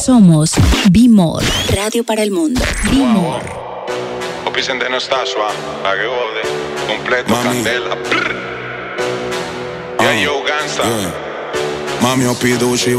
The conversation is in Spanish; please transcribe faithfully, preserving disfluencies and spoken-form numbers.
Somos B-More, radio para el mundo. B-More. O Vicente no está suave, la que jode, completo, Mami. candela. Yeah, yo, gangsta. Yeah. Mami, ho piduši